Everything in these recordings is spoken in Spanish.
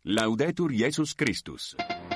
Laudetur Jesus Christus.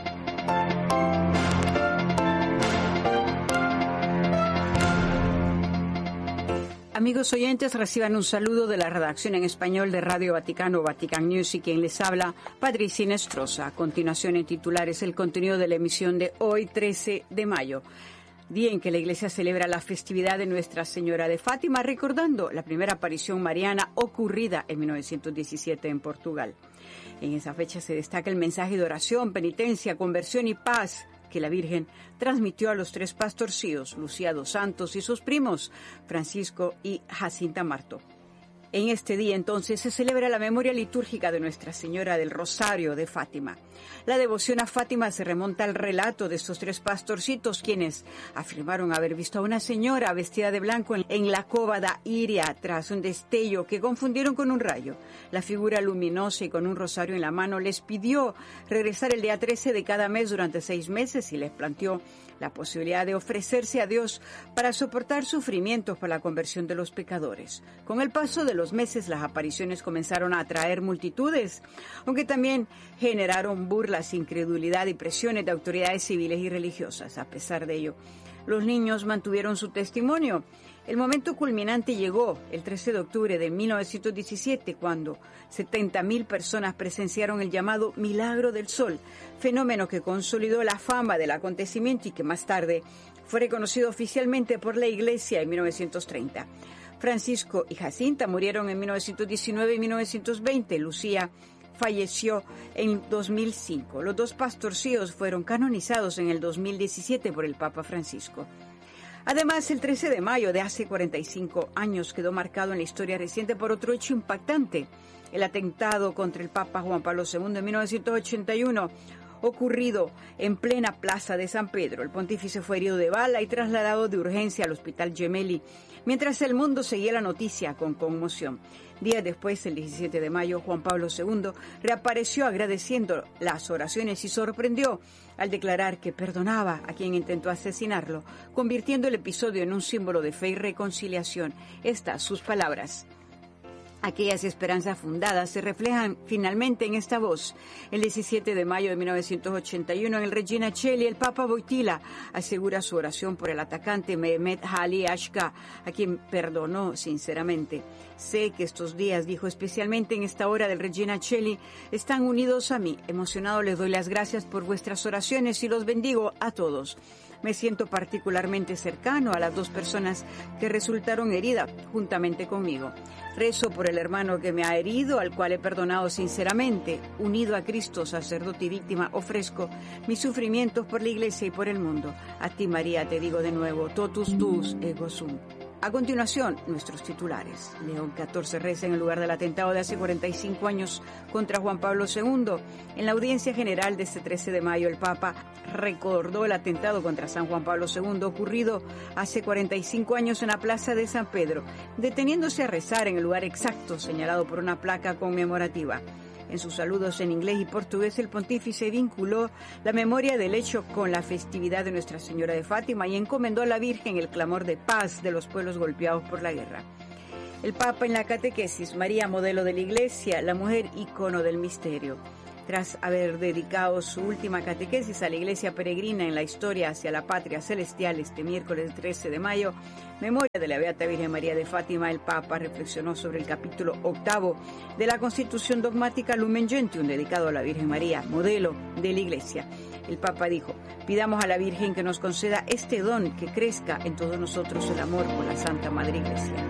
Amigos oyentes, reciban un saludo de la redacción en español de Radio Vaticano, Vatican News, y quien les habla, Patricina Estroza. A continuación, en titulares, el contenido de la emisión de hoy, 13 de mayo. Día en que la Iglesia celebra la festividad de Nuestra Señora de Fátima, recordando la primera aparición mariana ocurrida en 1917 en Portugal. En esa fecha se destaca el mensaje de oración, penitencia, conversión y paz que la Virgen transmitió a los tres pastorcillos, Lucía dos Santos y sus primos, Francisco y Jacinta Marto. En este día, entonces, se celebra la memoria litúrgica de Nuestra Señora del Rosario de Fátima. La devoción a Fátima se remonta al relato de estos tres pastorcitos, quienes afirmaron haber visto a una señora vestida de blanco en la cova da Iria tras un destello que confundieron con un rayo. La figura luminosa y con un rosario en la mano les pidió regresar el día 13 de cada mes durante 6 meses y les planteó la posibilidad de ofrecerse a Dios para soportar sufrimientos por la conversión de los pecadores. Con el paso de los meses, las apariciones comenzaron a atraer multitudes, aunque también generaron burlas, incredulidad y presiones de autoridades civiles y religiosas. A pesar de ello, los niños mantuvieron su testimonio. El momento culminante llegó el 13 de octubre de 1917, cuando 70.000 personas presenciaron el llamado Milagro del Sol, fenómeno que consolidó la fama del acontecimiento y que más tarde fue reconocido oficialmente por la Iglesia en 1930. Francisco y Jacinta murieron en 1919 y 1920. Lucía falleció en 2005. Los dos pastorcillos fueron canonizados en el 2017 por el Papa Francisco. Además, el 13 de mayo de hace 45 años quedó marcado en la historia reciente por otro hecho impactante: el atentado contra el Papa Juan Pablo II en 1981, ocurrido en plena plaza de San Pedro. El pontífice fue herido de bala y trasladado de urgencia al Hospital Gemelli, mientras el mundo seguía la noticia con conmoción. Días después, el 17 de mayo, Juan Pablo II reapareció agradeciendo las oraciones y sorprendió al declarar que perdonaba a quien intentó asesinarlo, convirtiendo el episodio en un símbolo de fe y reconciliación. Estas sus palabras. Aquellas esperanzas fundadas se reflejan finalmente en esta voz. El 17 de mayo de 1981, en el Regina Coeli, el Papa Wojtyła asegura su oración por el atacante Mehmet Ali Ashka, a quien perdonó sinceramente. Sé que estos días, dijo, especialmente en esta hora del Regina Coeli, están unidos a mí. Emocionado les doy las gracias por vuestras oraciones y los bendigo a todos. Me siento particularmente cercano a las dos personas que resultaron heridas juntamente conmigo. Rezo por el hermano que me ha herido, al cual he perdonado sinceramente. Unido a Cristo, sacerdote y víctima, ofrezco mis sufrimientos por la Iglesia y por el mundo. A ti, María, te digo de nuevo, totus tuus ego sum. A continuación, nuestros titulares. León XIV reza en el lugar del atentado de hace 45 años contra Juan Pablo II. En la audiencia general de este 13 de mayo, el Papa recordó el atentado contra San Juan Pablo II ocurrido hace 45 años en la plaza de San Pedro, deteniéndose a rezar en el lugar exacto señalado por una placa conmemorativa. En sus saludos en inglés y portugués, el pontífice vinculó la memoria del hecho con la festividad de Nuestra Señora de Fátima y encomendó a la Virgen el clamor de paz de los pueblos golpeados por la guerra. El Papa en la catequesis: María, modelo de la Iglesia, la mujer ícono del misterio. Tras haber dedicado su última catequesis a la Iglesia peregrina en la historia hacia la patria celestial este miércoles 13 de mayo, memoria de la Beata Virgen María de Fátima, el Papa reflexionó sobre el capítulo 8 de la Constitución Dogmática Lumen Gentium, dedicado a la Virgen María, modelo de la Iglesia. El Papa dijo: pidamos a la Virgen que nos conceda este don, que crezca en todos nosotros el amor por la Santa Madre Iglesia.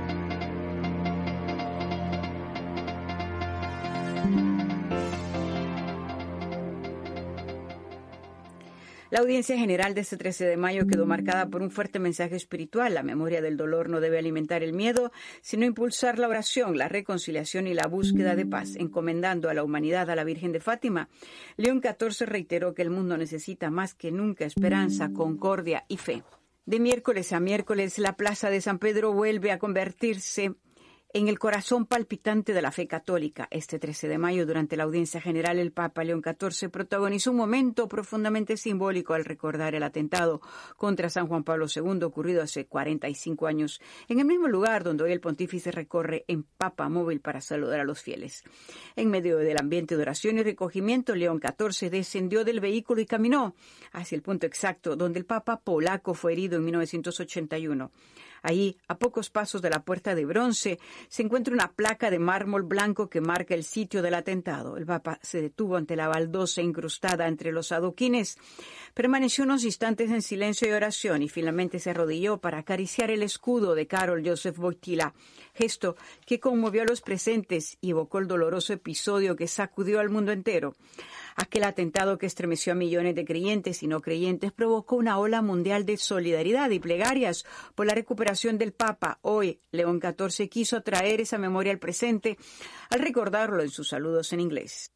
La audiencia general de este 13 de mayo quedó marcada por un fuerte mensaje espiritual. La memoria del dolor no debe alimentar el miedo, sino impulsar la oración, la reconciliación y la búsqueda de paz. Encomendando a la humanidad a la Virgen de Fátima, León XIV reiteró que el mundo necesita más que nunca esperanza, concordia y fe. De miércoles a miércoles, la plaza de San Pedro vuelve a convertirse En el corazón palpitante de la fe católica, este 13 de mayo, durante la audiencia general, el Papa León XIV protagonizó un momento profundamente simbólico al recordar el atentado contra San Juan Pablo II ocurrido hace 45 años, en el mismo lugar donde hoy el pontífice recorre en Papa Móvil para saludar a los fieles. En medio del ambiente de oración y recogimiento, León XIV descendió del vehículo y caminó hacia el punto exacto donde el Papa polaco fue herido en 1981. Allí, a pocos pasos de la puerta de bronce, se encuentra una placa de mármol blanco que marca el sitio del atentado. El Papa se detuvo ante la baldosa incrustada entre los adoquines, permaneció unos instantes en silencio y oración y finalmente se arrodilló para acariciar el escudo de Karol Józef Wojtyła, gesto que conmovió a los presentes y evocó el doloroso episodio que sacudió al mundo entero. Aquel atentado que estremeció a millones de creyentes y no creyentes provocó una ola mundial de solidaridad y plegarias por la recuperación del Papa. Hoy, León XIV quiso traer esa memoria al presente al recordarlo en sus saludos en inglés.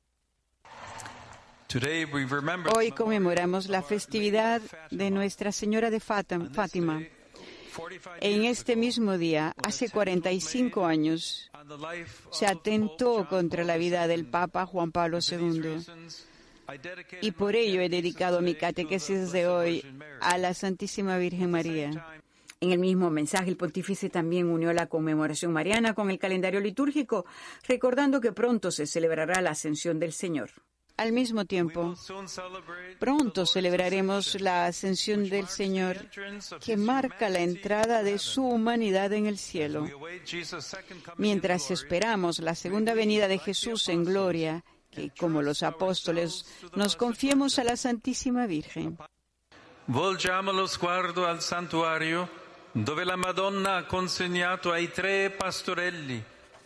Hoy conmemoramos la festividad de Nuestra Señora de Fátima. En este mismo día, hace 45 años, se atentó contra la vida del Papa Juan Pablo II. Y por ello he dedicado mi catequesis de hoy a la Santísima Virgen María. En el mismo mensaje, el pontífice también unió la conmemoración mariana con el calendario litúrgico, recordando que pronto se celebrará la Ascensión del Señor. Al mismo tiempo, pronto celebraremos la ascensión del Señor, que marca la entrada de su humanidad en el cielo. Mientras esperamos la segunda venida de Jesús en gloria, que, como los apóstoles, nos confiemos a la Santísima Virgen. Volgiamo lo sguardo al santuario, dove la Madonna ha consegnato ai 3 pastorelli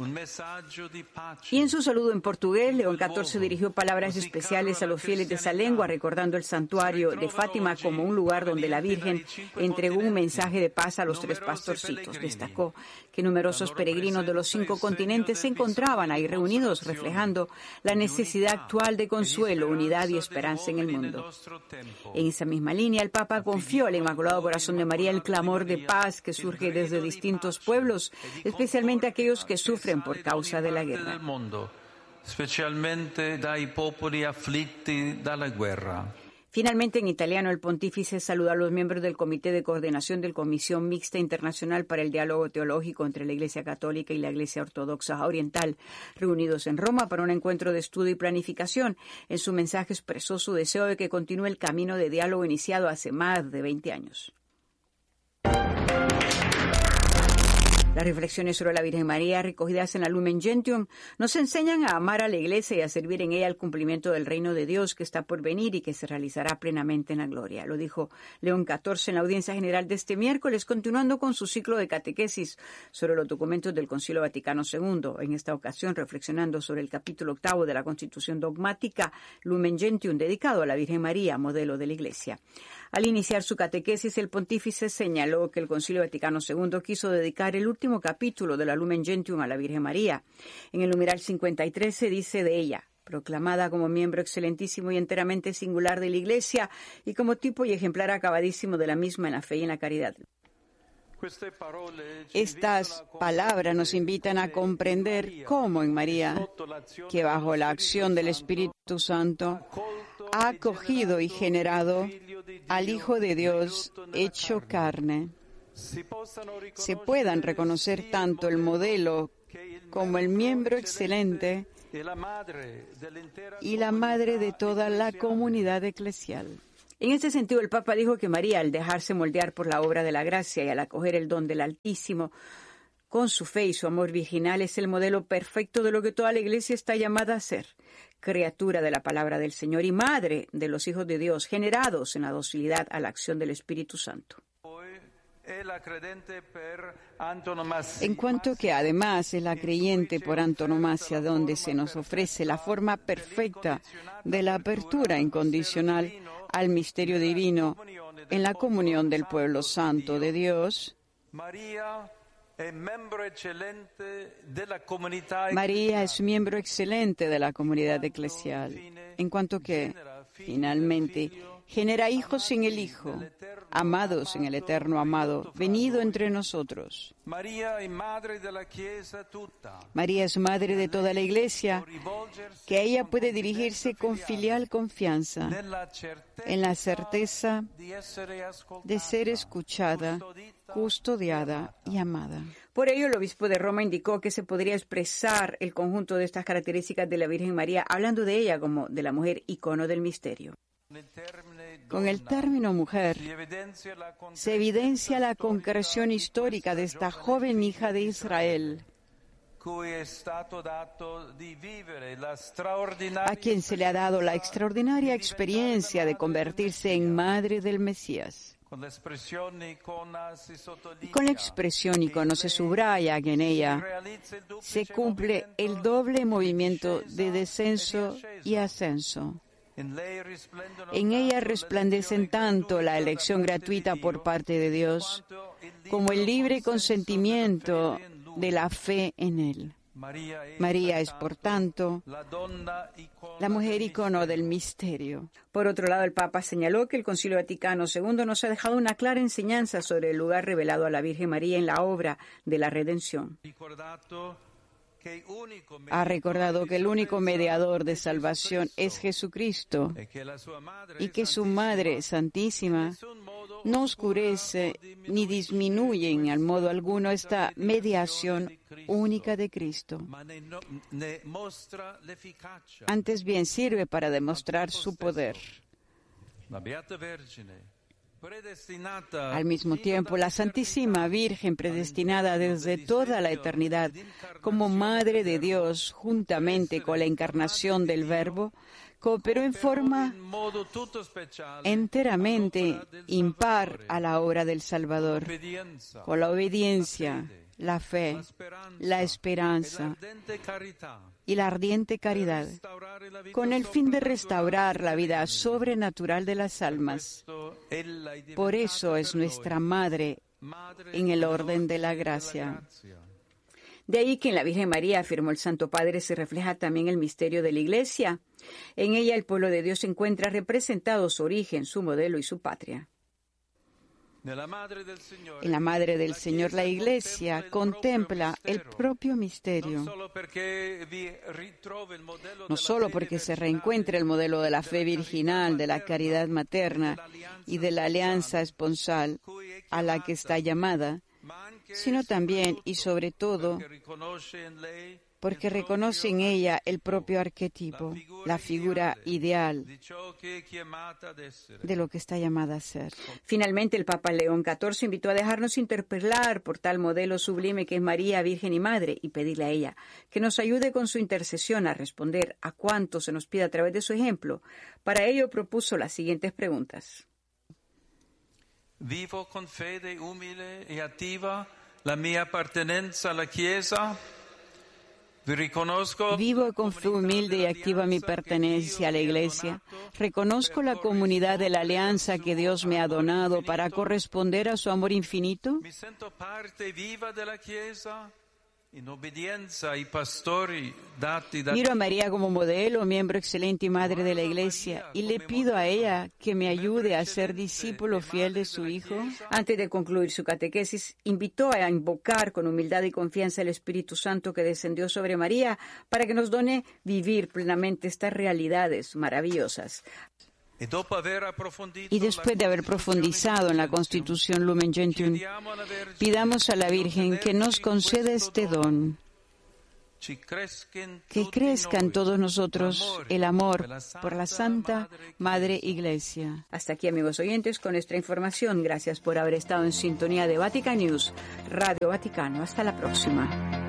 Y en su saludo en portugués, León XIV dirigió palabras especiales a los fieles de esa lengua, recordando el santuario de Fátima como un lugar donde la Virgen entregó un mensaje de paz a los 3 pastorcitos. Destacó que numerosos peregrinos de los 5 continentes se encontraban ahí reunidos, reflejando la necesidad actual de consuelo, unidad y esperanza en el mundo. En esa misma línea, el Papa confió al Inmaculado Corazón de María el clamor de paz que surge desde distintos pueblos, especialmente aquellos que sufren por causa de la guerra. Specialmente dai popoli afflitti dalla guerra. Finalmente, en italiano, el pontífice saludó a los miembros del Comité de Coordinación de la Comisión Mixta Internacional para el Diálogo Teológico entre la Iglesia Católica y la Iglesia Ortodoxa Oriental, reunidos en Roma para un encuentro de estudio y planificación. En su mensaje expresó su deseo de que continúe el camino de diálogo iniciado hace más de 20 años. Las reflexiones sobre la Virgen María, recogidas en la Lumen Gentium, nos enseñan a amar a la Iglesia y a servir en ella el cumplimiento del reino de Dios que está por venir y que se realizará plenamente en la gloria. Lo dijo León XIV en la audiencia general de este miércoles, continuando con su ciclo de catequesis sobre los documentos del Concilio Vaticano II. En esta ocasión, reflexionando sobre el capítulo 8 de la Constitución Dogmática Lumen Gentium, dedicado a la Virgen María, modelo de la Iglesia. Al iniciar su catequesis, el pontífice señaló que el Concilio Vaticano II quiso dedicar el último capítulo de la Lumen Gentium a la Virgen María. En el numeral 53 se dice de ella: proclamada como miembro excelentísimo y enteramente singular de la Iglesia y como tipo y ejemplar acabadísimo de la misma en la fe y en la caridad. Estas palabras nos invitan a comprender cómo en María, que bajo la acción del Espíritu Santo ha acogido y generado al Hijo de Dios hecho carne, se puedan reconocer tanto el modelo como el miembro excelente y la madre de toda la comunidad eclesial. En este sentido, el Papa dijo que María, al dejarse moldear por la obra de la gracia y al acoger el don del Altísimo, con su fe y su amor virginal, es el modelo perfecto de lo que toda la Iglesia está llamada a ser, criatura de la palabra del Señor y madre de los hijos de Dios, generados en la docilidad a la acción del Espíritu Santo. En cuanto que además es la creyente por antonomasia, donde se nos ofrece la forma perfecta de la apertura incondicional al misterio divino en la comunión del pueblo santo de Dios, María es miembro excelente de la comunidad eclesial, en cuanto que, finalmente, genera hijos en el Hijo, amados en el eterno amado, venido entre nosotros. Maria è madre della Chiesa tutta. María es madre de toda la Iglesia, que a ella puede dirigirse con filial confianza, en la certeza de ser escuchada, custodiada y amada. Por ello, el obispo de Roma indicó que se podría expresar el conjunto de estas características de la Virgen María, hablando de ella como de la mujer icono del misterio. Con el término mujer se evidencia la concreción histórica de esta joven hija de Israel, a quien se le ha dado la extraordinaria experiencia de convertirse en madre del Mesías. Con la expresión icono se subraya que en ella se cumple el doble movimiento de descenso y ascenso. En ella resplandecen tanto la elección gratuita por parte de Dios como el libre consentimiento de la fe en Él. María es, por tanto, la mujer icono del misterio. Por otro lado, el Papa señaló que el Concilio Vaticano II nos ha dejado una clara enseñanza sobre el lugar revelado a la Virgen María en la obra de la redención. Ha recordado que el único mediador de salvación es Jesucristo y que su Madre Santísima no oscurece ni disminuye en al modo alguno esta mediación única de Cristo. Antes bien sirve para demostrar su poder. Al mismo tiempo, la Santísima Virgen, predestinada desde toda la eternidad como Madre de Dios, juntamente con la encarnación del Verbo, cooperó en forma enteramente impar a la obra del Salvador, con la obediencia, la fe, la esperanza y la ardiente caridad, con el fin de restaurar la vida sobrenatural de las almas. Por eso es nuestra Madre en el orden de la gracia. De ahí que en la Virgen María, afirmó el Santo Padre, se refleja también el misterio de la Iglesia. En ella el pueblo de Dios encuentra representado su origen, su modelo y su patria. En la Madre del Señor, la Iglesia contempla el propio misterio, no solo porque se reencuentra el modelo de la fe virginal, de la caridad materna y de la alianza esponsal a la que está llamada, sino también y sobre todo porque reconoce en ella el propio arquetipo, la figura ideal de lo que está llamada a ser. Finalmente, el Papa León XIV invitó a dejarnos interpelar por tal modelo sublime que es María, Virgen y Madre, y pedirle a ella que nos ayude con su intercesión a responder a cuanto se nos pide a través de su ejemplo. Para ello propuso las siguientes preguntas. Vivo con fede umile e attiva la mia appartenenza alla Chiesa. Vivo con fe humilde y activa mi pertenencia a la Iglesia. Reconozco la comunidad de la alianza que Dios me ha donado para corresponder a su amor infinito. Mi sento parte viva della Chiesa. In obbedienza ai pastori dati da... Miro a María como modelo, miembro excelente y madre de la Iglesia, y le pido a ella que me ayude a ser discípulo fiel de su Hijo. Antes de concluir su catequesis, invitó a invocar con humildad y confianza el Espíritu Santo que descendió sobre María para que nos done vivir plenamente estas realidades maravillosas. Y después de haber profundizado en la Constitución Lumen Gentium, pidamos a la Virgen que nos conceda este don, que crezca en todos nosotros el amor por la Santa Madre Iglesia. Hasta aquí, amigos oyentes, con nuestra información. Gracias por haber estado en sintonía de Vatican News, Radio Vaticano. Hasta la próxima.